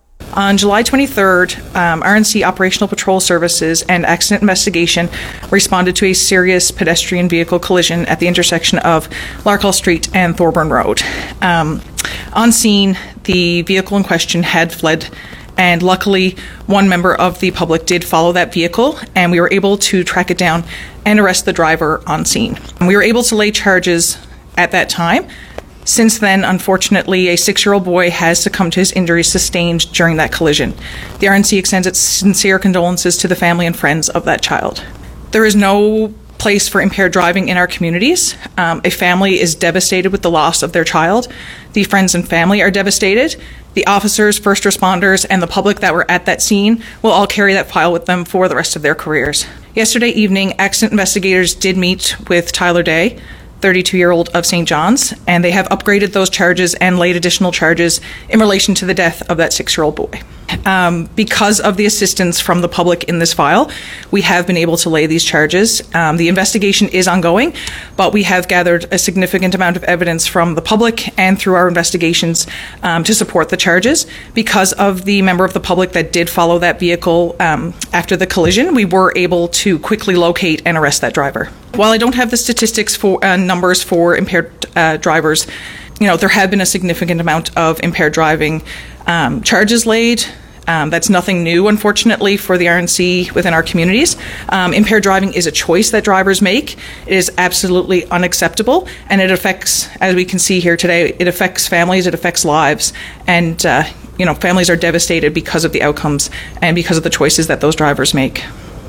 On July twenty-third, um, R N C Operational Patrol Services and Accident Investigation responded to a serious pedestrian vehicle collision at the intersection of Larkhall Street and Thorburn Road. Um, on scene, the vehicle in question had fled, and luckily one member of the public did follow that vehicle, and we were able to track it down and arrest the driver on scene. We were able to lay charges at that time. Since then, unfortunately, a six-year-old boy has succumbed to his injuries sustained during that collision. The R N C extends its sincere condolences to the family and friends of that child. There is no place for impaired driving in our communities. Um, a family is devastated with the loss of their child. The friends and family are devastated. The officers, first responders, and the public that were at that scene will all carry that file with them for the rest of their careers. Yesterday evening, accident investigators did meet with Tyler Day, thirty-two-year-old of Saint John's, and they have upgraded those charges and laid additional charges in relation to the death of that six-year-old boy. Um, because of the assistance from the public in this file, we have been able to lay these charges. Um, the investigation is ongoing, but we have gathered a significant amount of evidence from the public and through our investigations um, to support the charges. Because of the member of the public that did follow that vehicle um, after the collision, we were able to quickly locate and arrest that driver. While I don't have the statistics for uh, numbers for impaired uh, drivers, you know, there have been a significant amount of impaired driving um, charges laid. Um, that's nothing new, unfortunately, for the R N C within our communities. Um, impaired driving is a choice that drivers make. It is absolutely unacceptable, and it affects, as we can see here today, it affects families, it affects lives, and uh, you know, families are devastated because of the outcomes and because of the choices that those drivers make.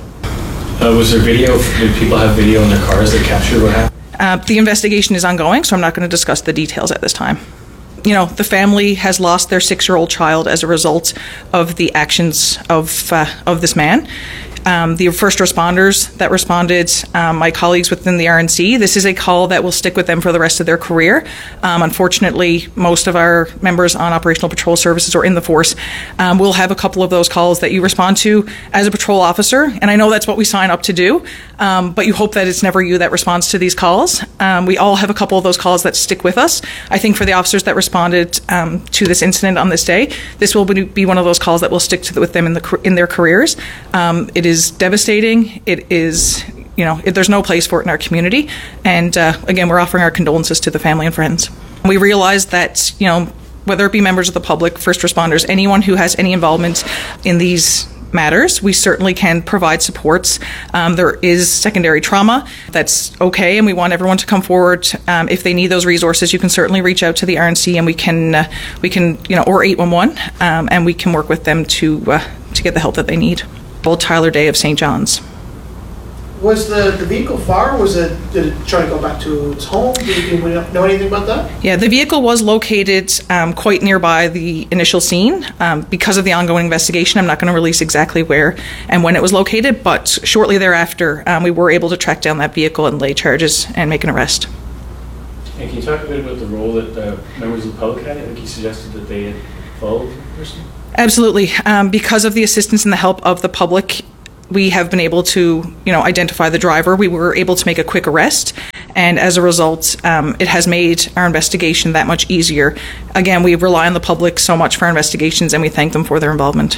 Uh, was there video? Did people have video in their cars that captured what happened? Uh, the investigation is ongoing, so I'm not going to discuss the details at this time. You know, the family has lost their six-year-old child as a result of the actions of uh, of this man. Um, the first responders that responded, um, my colleagues within the R N C, this is a call that will stick with them for the rest of their career. Um, unfortunately, most of our members on Operational Patrol Services or in the force um, will have a couple of those calls that you respond to as a patrol officer, and I know that's what we sign up to do, um, but you hope that it's never you that responds to these calls. Um, we all have a couple of those calls that stick with us. I think for the officers that responded um, to this incident on this day, this will be one of those calls that will stick to the, with them in, the, in their careers. Um, it is is devastating. It is, you know, if there's no place for it in our community. And uh, again, we're offering our condolences to the family and friends. We realize that, you know, whether it be members of the public, first responders, anyone who has any involvement in these matters, we certainly can provide supports. Um, there is secondary trauma. That's okay, and we want everyone to come forward. Um, if they need those resources, you can certainly reach out to the R N C, and we can, uh, we can, you know, or eight one one, um, and we can work with them to uh, to get the help that they need. Old Tyler Day of Saint John's. Was the, the vehicle far? Was it, did it try to go back to its home? Do you know anything about that? Yeah, the vehicle was located um, quite nearby the initial scene. Um, because of the ongoing investigation, I'm not going to release exactly where and when it was located, but shortly thereafter, um, we were able to track down that vehicle and lay charges and make an arrest. And can you talk a bit about the role that uh, members of the public had? I think you suggested that they had followed the person. Absolutely. Um, because of the assistance and the help of the public, we have been able to, you know, identify the driver. We were able to make a quick arrest, and as a result, um, it has made our investigation that much easier. Again, we rely on the public so much for our investigations, and we thank them for their involvement.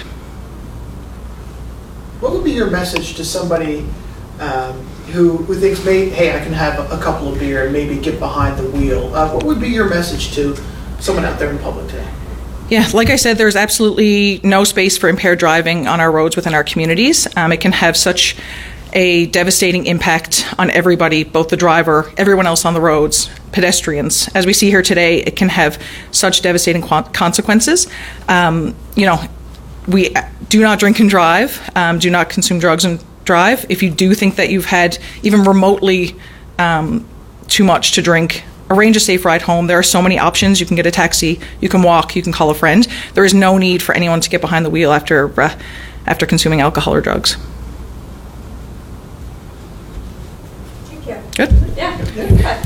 What would be your message to somebody um, who, who thinks, maybe, hey, I can have a, a couple of beer and maybe get behind the wheel? Uh, what would be your message to someone out there in public today? Yeah, like I said, there's absolutely no space for impaired driving on our roads within our communities. Um, it can have such a devastating impact on everybody, both the driver, everyone else on the roads, pedestrians. As we see here today, it can have such devastating consequences. Um, you know, we do not drink and drive, um, do not consume drugs and drive. If you do think that you've had even remotely um, too much to drink, arrange a safe ride home. There are so many options. You can get a taxi, you can walk, you can call a friend. There is no need for anyone to get behind the wheel after uh, after consuming alcohol or drugs. Thank you. Good? Yeah. Good.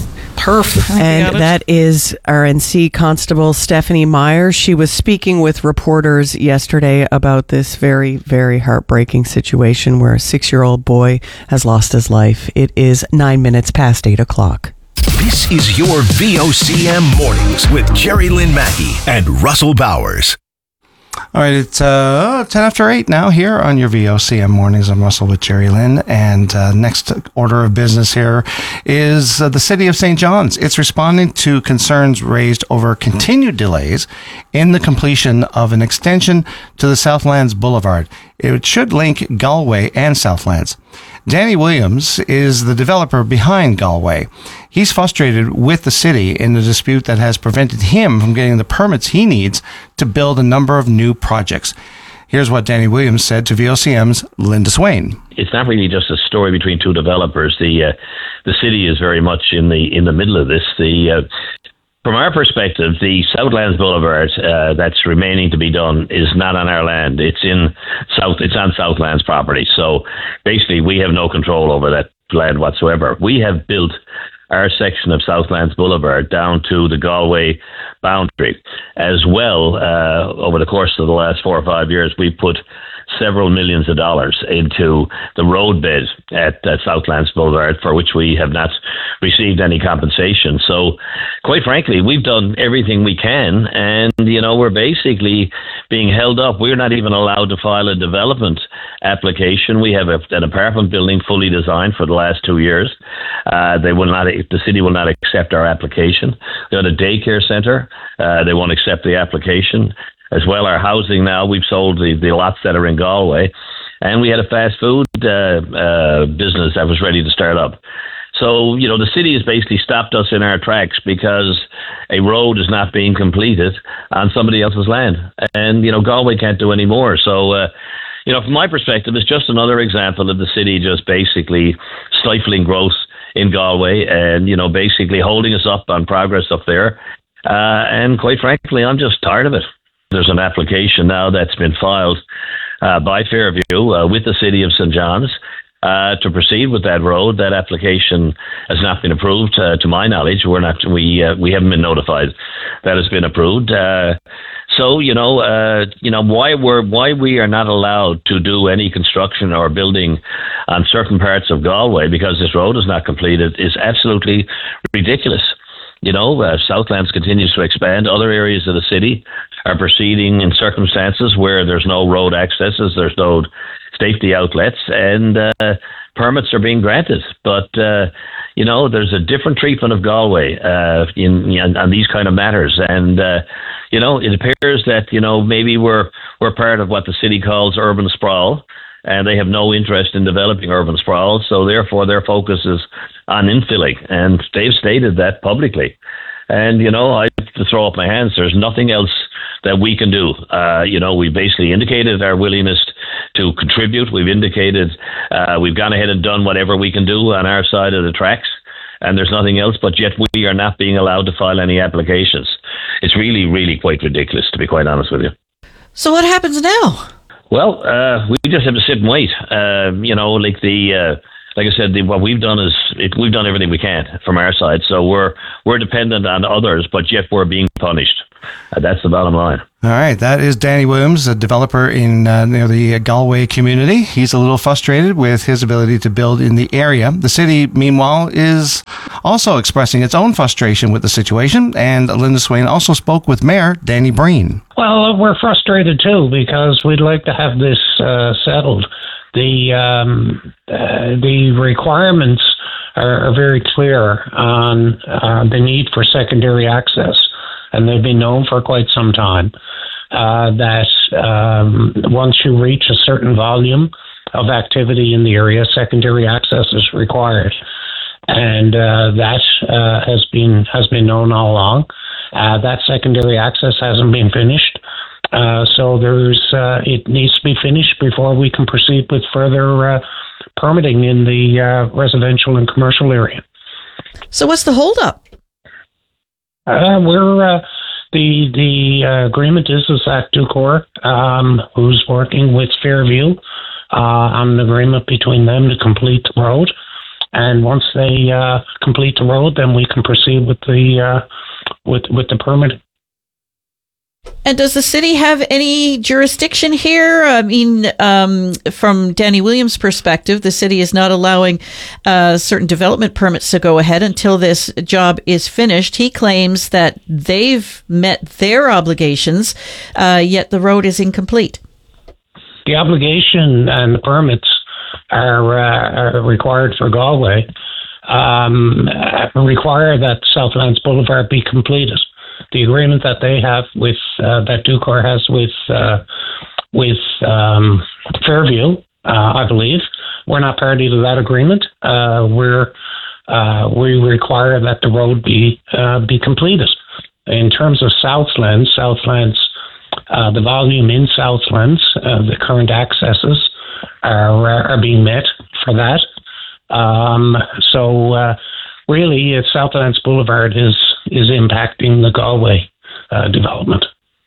Perf. And that is R N C Constable Stephanie Myers. She was speaking with reporters yesterday about this very, very heartbreaking situation where a six-year-old boy has lost his life. It is nine minutes past eight o'clock. This is your V O C M Mornings with Jerry Lynn Mackey and Russell Bowers. All right, it's uh, ten after eight now here on your V O C M Mornings. I'm Russell with Jerry Lynn. And uh, next order of business here is uh, the City of Saint John's. It's responding to concerns raised over continued delays in the completion of an extension to the Southlands Boulevard. It should link Galway and Southlands. Danny Williams is the developer behind Galway. He's frustrated with the city in the dispute that has prevented him from getting the permits he needs to build a number of new projects. Here's what Danny Williams said to V O C M's Linda Swain. It's not really just a story between two developers. The uh, the city is very much in the in the middle of this. The uh, From our perspective, the Southlands Boulevard uh, that's remaining to be done is not on our land. It's in South. It's on Southlands property. So basically, we have no control over that land whatsoever. We have built our section of Southlands Boulevard down to the Galway boundary. As well, uh, over the course of the last four or five years, we've put several millions of dollars into the roadbed at, at Southlands Boulevard, for which we have not received any compensation. So, quite frankly, we've done everything we can, and, you know, we're basically being held up. We're not even allowed to file a development application. We have a, an apartment building fully designed for the last two years. Uh, they will not, the city will not accept our application. They're at a daycare center. Uh, they won't accept the application. As well, our housing now, we've sold the, the lots that are in Galway, and we had a fast food uh, uh, business that was ready to start up. So, you know, the city has basically stopped us in our tracks because a road is not being completed on somebody else's land. And, you know, Galway can't do any more. So, uh, you know, from my perspective, it's just another example of the city just basically stifling growth in Galway and, you know, basically holding us up on progress up there. Uh, and quite frankly, I'm just tired of it. There's an application now that's been filed uh, by Fairview uh, with the City of Saint John's uh, to proceed with that road. That application has not been approved, uh, to my knowledge. We're not. We uh, we haven't been notified that it's been approved. Uh, so you know, uh, you know why we're why we are not allowed to do any construction or building on certain parts of Galway because this road is not completed is absolutely ridiculous. You know, uh, Southlands continues to expand. Other areas of the city are proceeding in circumstances where there's no road accesses, there's no safety outlets, and uh, permits are being granted. But, uh, you know, there's a different treatment of Galway uh, in, in on these kind of matters. And, uh, you know, it appears that, you know, maybe we're we're part of what the city calls urban sprawl, and they have no interest in developing urban sprawl. So therefore, their focus is on infilling. And they've stated that publicly. And, you know, I have to throw up my hands. There's nothing else that we can do. Uh, you know, we basically indicated our willingness to contribute. We've indicated uh, we've gone ahead and done whatever we can do on our side of the tracks. And there's nothing else, but yet we are not being allowed to file any applications. It's really, really quite ridiculous, to be quite honest with you. So what happens now? Well, uh, we just have to sit and wait. Uh, you know, like the... Uh, Like I said, the, what we've done is it, we've done everything we can from our side. So we're we're dependent on others, but yet we're being punished. Uh, that's the bottom line. All right, that is Danny Williams, a developer in uh, near the Galway community. He's a little frustrated with his ability to build in the area. The city, meanwhile, is also expressing its own frustration with the situation. And Linda Swain also spoke with Mayor Danny Breen. Well, we're frustrated too because we'd like to have this uh, settled. The um, uh, the requirements are, are very clear on uh, the need for secondary access, and they've been known for quite some time. Uh, that um, once you reach a certain volume of activity in the area, secondary access is required, and uh, that uh, has been has been known all along. Uh, that secondary access hasn't been finished. Uh, so there's uh, it needs to be finished before we can proceed with further uh, permitting in the uh, residential and commercial area. So what's the holdup? Uh, we're uh, the the uh, agreement is is that Ducor, um, who's working with Fairview uh, on an agreement between them to complete the road, and once they uh, complete the road, then we can proceed with the uh, with with the permitting. And does the city have any jurisdiction here? I mean, um, from Danny Williams' perspective, the city is not allowing uh, certain development permits to go ahead until this job is finished. He claims that they've met their obligations, uh, yet the road is incomplete. The obligation and the permits are, uh, are required for Galway, um, require that Southlands Boulevard be completed. The agreement that they have with uh, that Ducor has with uh, with um, Fairview, uh, I believe, we're not party to that agreement. Uh, we're uh, we require that the road be uh, be completed. In terms of Southlands, Southlands, uh, the volume in Southlands, uh, the current accesses are are being met for that. Um, so. Uh, Really, it's Southlands Boulevard is is impacting the Galway uh, development.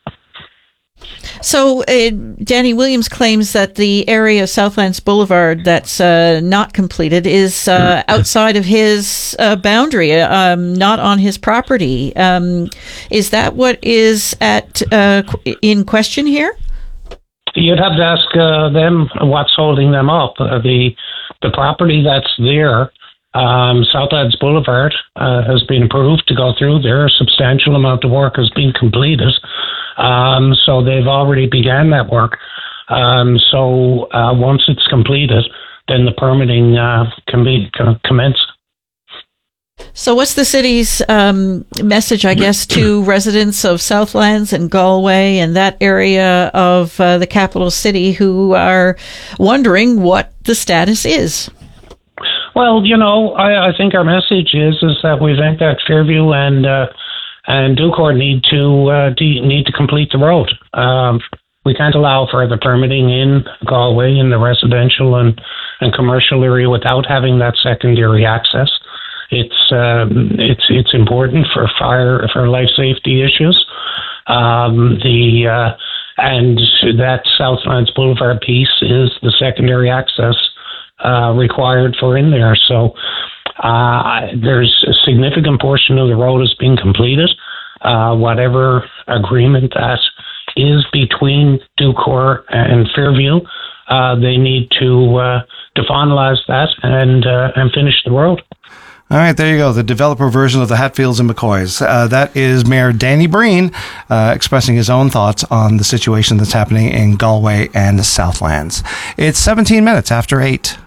So, uh, Danny Williams claims that the area of Southlands Boulevard that's uh, not completed is uh, outside of his uh, boundary, um, not on his property. Um, is that what is at uh, in question here? You'd have to ask uh, them what's holding them up. Uh, the the property that's there. Um, Southlands Boulevard uh, has been approved to go through there. A substantial amount of work has been completed. Um, so they've already began that work. Um, so uh, once it's completed, then the permitting uh, can be can commence. So what's the city's um, message, I guess, to residents of Southlands and Galway and that area of uh, the capital city who are wondering what the status is? Well, you know, I, I think our message is is that we think that Fairview and uh, and Ducor need to uh, de- need to complete the road. Um, we can't allow further permitting in Galway in the residential and, and commercial area without having that secondary access. It's um, it's it's important for fire for life safety issues. Um, the uh, and that Southlands Boulevard piece is the secondary access. Uh, required for in there. So uh, there's a significant portion of the road is being completed. Uh, whatever agreement that is between Ducor and Fairview, uh, they need to uh, to finalize that and uh, and finish the road. All right, there you go. The developer version of the Hatfields and McCoys. Uh, that is Mayor Danny Breen uh, expressing his own thoughts on the situation that's happening in Galway and the Southlands. It's seventeen minutes after eight.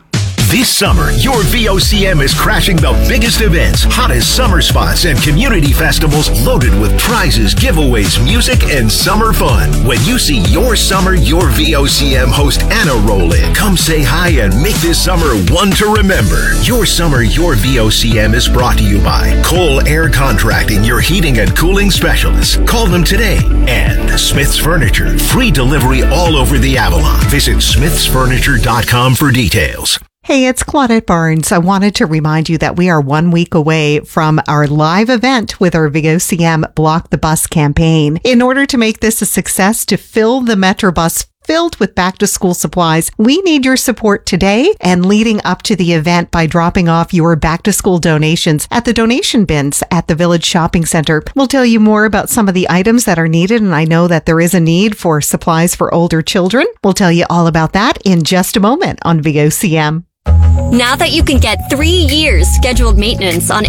This summer, your V O C M is crashing the biggest events, hottest summer spots, and community festivals loaded with prizes, giveaways, music, and summer fun. When you see your summer, your V O C M host Anna roll in, come say hi and make this summer one to remember. Your summer, your V O C M is brought to you by Cole Air Contracting, your heating and cooling specialists. Call them today. And Smith's Furniture, free delivery all over the Avalon. Visit smiths furniture dot com for details. Hey, it's Claudette Barnes. I wanted to remind you that we are one week away from our live event with our V O C M Block the Bus campaign. In order to make this a success, to fill the Metrobus filled with back-to-school supplies, we need your support today and leading up to the event by dropping off your back-to-school donations at the donation bins at the Village Shopping Center. We'll tell you more about some of the items that are needed, and I know that there is a need for supplies for older children. We'll tell you all about that in just a moment on V O C M. Now that you can get three years scheduled maintenance on